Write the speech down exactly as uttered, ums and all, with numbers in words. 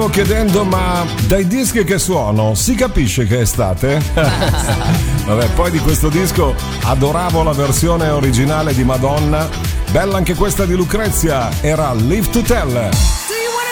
stavo chiedendo, ma dai dischi che suono si capisce che è estate? Vabbè, poi di questo disco adoravo la versione originale di Madonna. Bella anche questa di Lucrezia, era Live to Tell.